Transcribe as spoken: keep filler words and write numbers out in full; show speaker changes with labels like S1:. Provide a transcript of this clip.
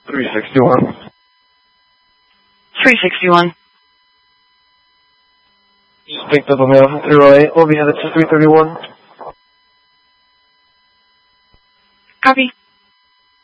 S1: three sixty-one.
S2: three sixty-one.
S1: Picked up a male from three oh eight. We'll be headed to three thirty-one.
S2: Copy.